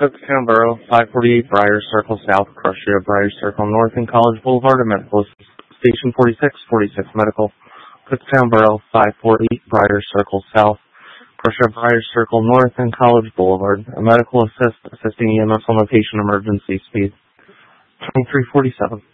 Cookstown Borough, 548 Briar Circle South, Crusher, Briar Circle North, and College Boulevard, and Medical Station 46 Medical. Cookstown Borough, 548 Briar Circle South, Crusher, Briar Circle North, and College Boulevard. A medical assisting EMS on location, emergency speed 2347.